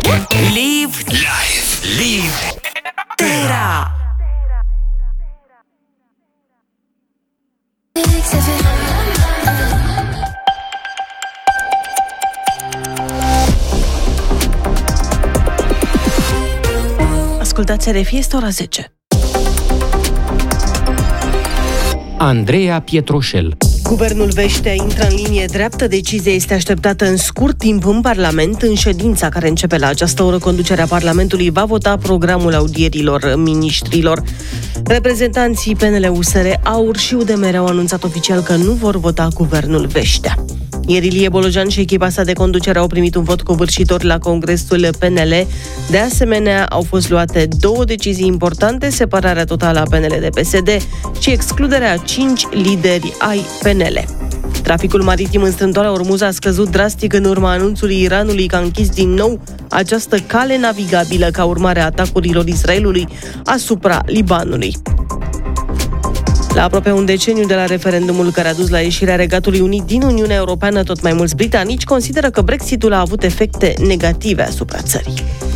Live Tera. Ascultați RFI, este ora 10. Andreea Pietroșel. Guvernul Vestea intră în linie dreaptă. Decizia este așteptată în scurt timp în Parlament. În ședința care începe la această oră, conducerea Parlamentului va vota programul audierilor miniștrilor. Reprezentanții PNL-USR, AUR și UDMR au anunțat oficial că nu vor vota guvernul Vestea. Ieri Ilie Bolojan și echipa sa de conducere au primit un vot covârșitor la congresul PNL. De asemenea, au fost luate două decizii importante: separarea totală a PNL de PSD și excluderea a 5 lideri ai PNL. Traficul maritim în strâmtoarea Ormuz a scăzut drastic în urma anunțului Iranului că a închis din nou această cale navigabilă ca urmare a atacurilor Israelului asupra Libanului. La aproape un deceniu de la referendumul care a dus la ieșirea Regatului Unit din Uniunea Europeană, tot mai mulți britanici consideră că Brexitul a avut efecte negative asupra țării.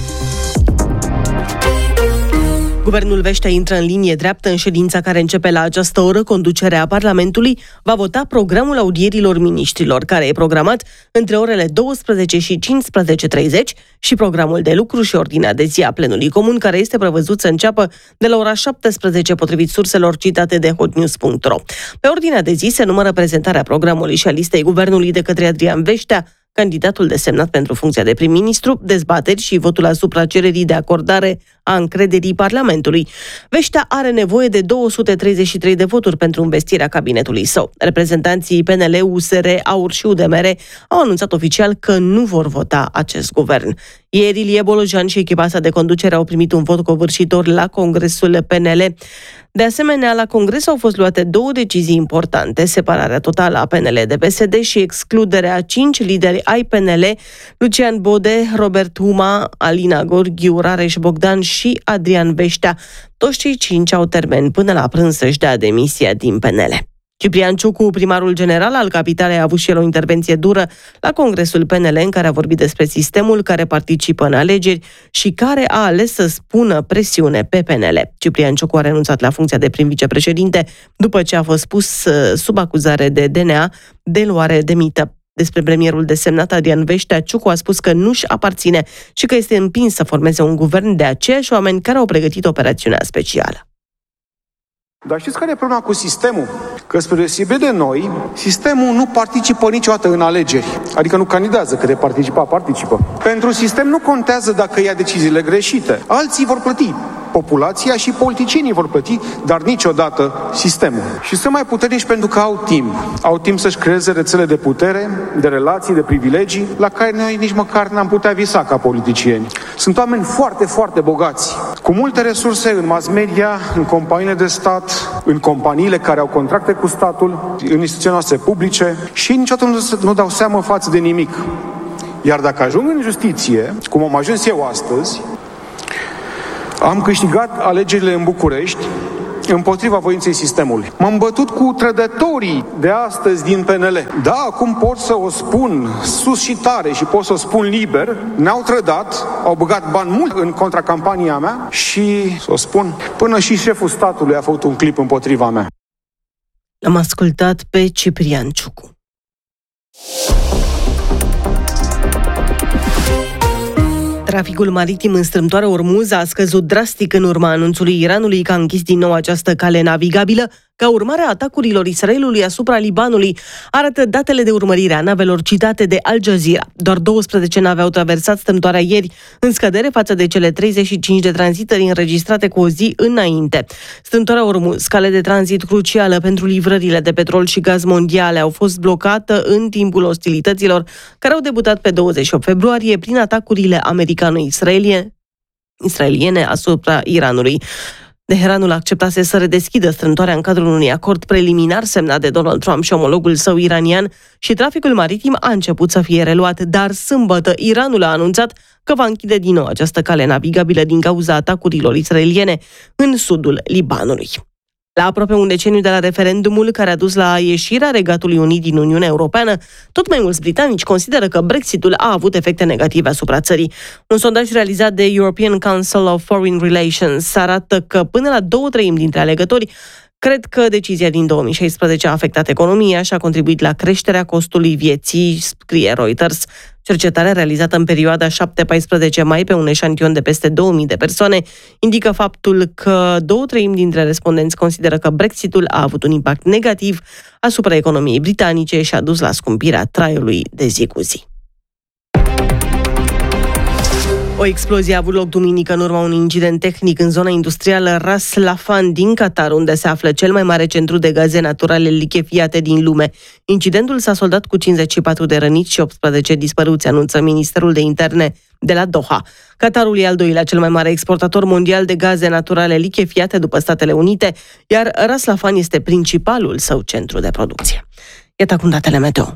Guvernul Vestea intră în linie dreaptă. În ședința care începe la această oră, conducerea Parlamentului va vota programul audierilor miniștrilor, care e programat între orele 12 și 15:30, și programul de lucru și ordinea de zi a plenului comun, care este prevăzut să înceapă de la ora 17, potrivit surselor citate de hotnews.ro. Pe ordinea de zi se numără prezentarea programului și a listei guvernului de către Adrian Vestea, candidatul desemnat pentru funcția de prim-ministru, dezbateri și votul asupra cererii de acordare a încrederii Parlamentului. Vestea are nevoie de 233 de voturi pentru învestirea cabinetului său. Reprezentanții PNL, USR, AUR și UDMR au anunțat oficial că nu vor vota acest guvern. Ieri Ilie Bolojan și echipa sa de conducere au primit un vot covârșitor la congresul PNL. De asemenea, la congres au fost luate două decizii importante: separarea totală a PNL de PSD și excluderea a 5 lideri ai PNL, Lucian Bode, Robert Huma, Alina Gorghiu, Rareș Bogdan și Adrian Vestea. Toți cei 5 au termen până la prânz să-și dea demisia din PNL. Ciprian Ciucu, primarul general al capitalei, a avut și el o intervenție dură la congresul PNL, în care a vorbit despre sistemul care participă în alegeri și care a ales să spună presiune pe PNL. Ciprian Ciucu a renunțat la funcția de prim vicepreședinte după ce a fost pus sub acuzare de DNA de luare de mită. Despre premierul desemnat Adrian Vestea, Ciucu a spus că nu-și aparține și că este împins să formeze un guvern de aceiași oameni care au pregătit operațiunea specială. Dar știți care e problema cu sistemul? Că spre deosebire de noi, sistemul nu participă niciodată în alegeri. Adică nu candidează, că de participă. Pentru sistem nu contează dacă ia deciziile greșite. Alții vor plăti. Populația și politicienii vor plăti, dar niciodată sistemul. Și sunt mai puternici pentru că au timp. Au timp să-și creeze rețele de putere, de relații, de privilegii, la care noi nici măcar n-am putea visa ca politicieni. Sunt oameni foarte, foarte bogați, cu multe resurse în mass media, în companiile de stat, în companiile care au contracte cu statul, în instituțiile noastre publice, și niciodată nu dau seamă față de nimic. Iar dacă ajung în justiție, cum am ajuns eu astăzi, am câștigat alegerile în București împotriva voinței sistemului. M-am bătut cu trădătorii de astăzi din PNL. Da, acum pot să o spun sus și tare și pot să o spun liber. Ne-au trădat, au băgat bani mult în contracampania mea și, să o spun, până și șeful statului a făcut un clip împotriva mea. L-am ascultat pe Ciprian Ciucu. Traficul maritim în strâmtoarea Ormuz a scăzut drastic în urma anunțului Iranului că a închis din nou această cale navigabilă ca urmare a atacurilor Israelului asupra Libanului, arată datele de urmărire a navelor citate de Al Jazeera. Doar 12 nave au traversat strâmtoarea ieri, în scădere față de cele 35 de tranzitări înregistrate cu o zi înainte. Strâmtoarea Ormuz, cale de tranzit crucială pentru livrările de petrol și gaz mondiale, au fost blocată în timpul ostilităților care au debutat pe 28 februarie prin atacurile americano-israeliene asupra Iranului. Teheranul acceptase să redeschidă strâmtoarea în cadrul unui acord preliminar semnat de Donald Trump și omologul său iranian și traficul maritim a început să fie reluat, dar sâmbătă Iranul a anunțat că va închide din nou această cale navigabilă din cauza atacurilor israeliene în sudul Libanului. La aproape un deceniu de la referendumul care a dus la ieșirea Regatului Unit din Uniunea Europeană, tot mai mulți britanici consideră că Brexitul a avut efecte negative asupra țării. Un sondaj realizat de European Council of Foreign Relations arată că până la 2/3 dintre alegători cred că decizia din 2016 a afectat economia și a contribuit la creșterea costului vieții, scrie Reuters. Cercetarea realizată în perioada 7-14 mai pe un eșantion de peste 2000 de persoane indică faptul că 2/3 dintre respondenți consideră că Brexitul a avut un impact negativ asupra economiei britanice și a dus la scumpirea traiului de zi cu zi. O explozie a avut loc duminică în urma unui incident tehnic în zona industrială Ras Laffan din Qatar, unde se află cel mai mare centru de gaze naturale lichefiate din lume. Incidentul s-a soldat cu 54 de răniți și 18 dispăruți, anunță Ministerul de Interne de la Doha. Qatarul e al doilea cel mai mare exportator mondial de gaze naturale lichefiate după Statele Unite, iar Ras Laffan este principalul său centru de producție. Iată acum datele meteo.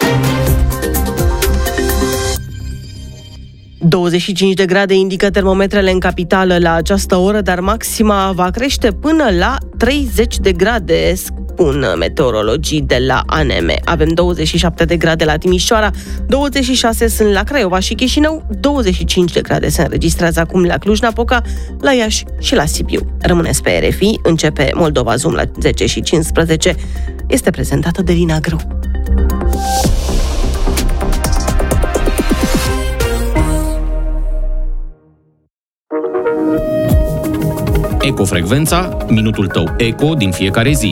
25 de grade indică termometrele în capitală la această oră, dar maxima va crește până la 30 de grade, spun meteorologii de la ANM. Avem 27 de grade la Timișoara, 26 sunt la Craiova și Chișinău, 25 de grade se înregistrează acum la Cluj-Napoca, la Iași și la Sibiu. Rămâneți pe RFI, începe Moldova Zoom la 10:15. Este prezentată de Lina Grâu. Ecofrecvența, minutul tău eco din fiecare zi.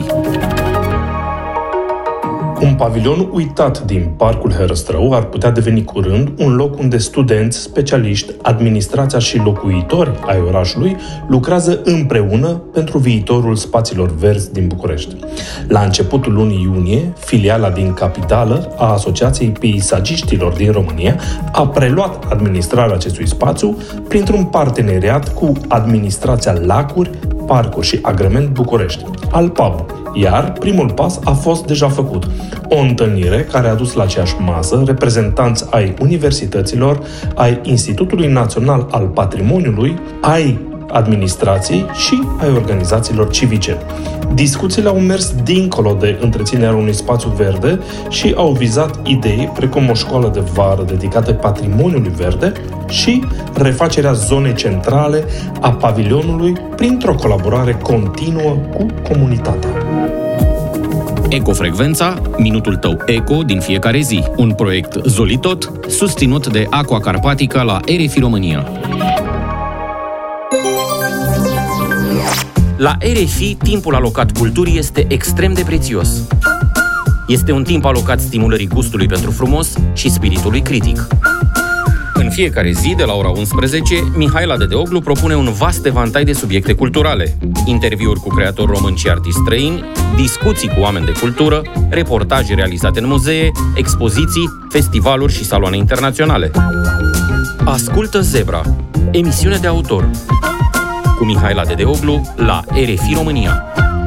Un pavilion uitat din Parcul Herăstrău ar putea deveni curând un loc unde studenți, specialiști, administrația și locuitori ai orașului lucrează împreună pentru viitorul spațiilor verzi din București. La începutul lunii iunie, filiala din capitală a Asociației Peisagiștilor din România a preluat administrarea acestui spațiu printr-un parteneriat cu Administrația Lacuri, Parcuri și Agrement București, ALPAB, iar primul pas a fost deja făcut. O întâlnire care a dus la aceeași masă reprezentanți ai universităților, ai Institutului Național al Patrimoniului, ai administrației și ai organizațiilor civice. Discuțiile au mers dincolo de întreținerea unui spațiu verde și au vizat idei precum o școală de vară dedicată patrimoniului verde și refacerea zonei centrale a pavilionului printr-o colaborare continuă cu comunitatea. Ecofrecvența, minutul tău eco din fiecare zi. Un proiect Zolitot, susținut de Aqua Carpatica la RFI România. La RFI, timpul alocat culturii este extrem de prețios. Este un timp alocat stimulării gustului pentru frumos și spiritului critic. În fiecare zi, de la ora 11, Mihaela Dedeoglu propune un vast evantai de subiecte culturale, interviuri cu creatori români și artiști străini, discuții cu oameni de cultură, reportaje realizate în muzee, expoziții, festivaluri și saloane internaționale. Ascultă Zebra, emisiune de autor, cu Mihaela Dedeoglu la RFI România.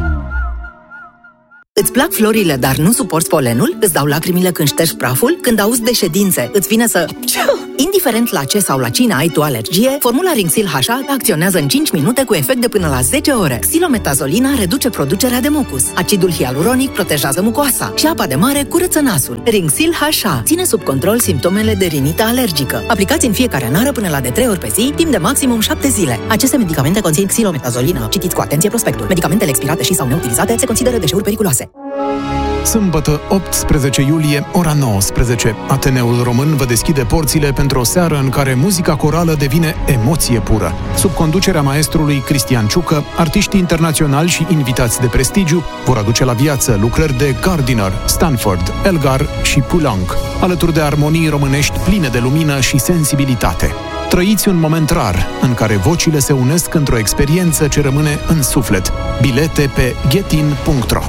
Îți plac florile, dar nu suporți polenul? Îți dau lacrimile când ștergi praful? Când auzi de ședințe, îți vine să... Indiferent la ce sau la cine ai tu alergie, formula Rinxil HA acționează în 5 minute cu efect de până la 10 ore. Xilometazoline reduce producerea de mucus. Acidul hialuronic protejează mucoasa și apa de mare curăță nasul. Rinxil HA ține sub control simptomele de rinită alergică. Aplicați în fiecare nară până la de 3 ori pe zi, timp de maximum 7 zile. Aceste medicamente conțin xilometazolină. Citiți cu atenție prospectul. Medicamentele expirate și sau neutilizate se consideră deșeuri periculoase. Sâmbătă, 18 iulie, ora 19. Ateneul Român vă deschide porțile pentru o seară în care muzica corală devine emoție pură. Sub conducerea maestrului Cristian Ciucă, artiștii internaționali și invitați de prestigiu vor aduce la viață lucrări de Gardiner, Stanford, Elgar și Poulenc, alături de armonii românești pline de lumină și sensibilitate. Trăiți un moment rar în care vocile se unesc într-o experiență ce rămâne în suflet. Bilete pe getin.ro.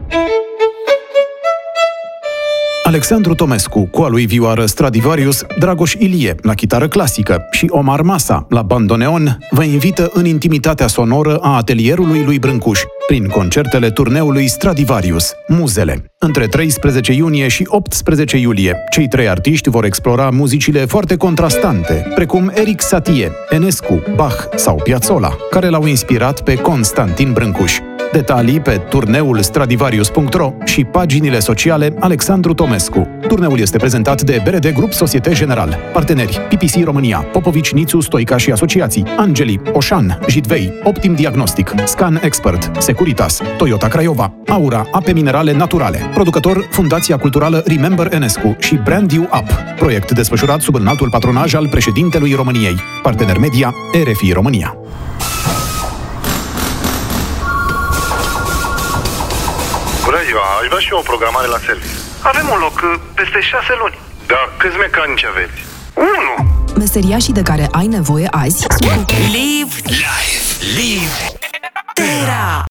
Alexandru Tomescu, cu a lui vioară Stradivarius, Dragoș Ilie, la chitară clasică, și Omar Masa, la bandoneon, vă invită în intimitatea sonoră a atelierului lui Brâncuș, prin concertele turneului Stradivarius, Muzele. Între 13 iunie și 18 iulie, cei 3 artiști vor explora muzicile foarte contrastante, precum Eric Satie, Enescu, Bach sau Piazzolla, care l-au inspirat pe Constantin Brâncuș. Detalii pe turneul Stradivarius.ro și paginile sociale Alexandru Tomescu. Turneul este prezentat de BRD Grup Societe General. Parteneri: PPC România, Popovici, Nițu, Stoica și Asociații, Angeli, Oșan, Jitvei, Optim Diagnostic, Scan Expert, Securitas, Toyota Craiova, Aura, ape minerale naturale. Producător: Fundația Culturală Remember Enescu și Brand You Up. Proiect desfășurat sub înaltul patronaj al președintelui României. Partener media: RFI România. Bună ziua, aș vrea și eu o programare la serviciu. Avem un loc peste 6 luni. Da, câți mecanici aveți? 1. Meseriașii de care ai nevoie azi sunt Live Terra.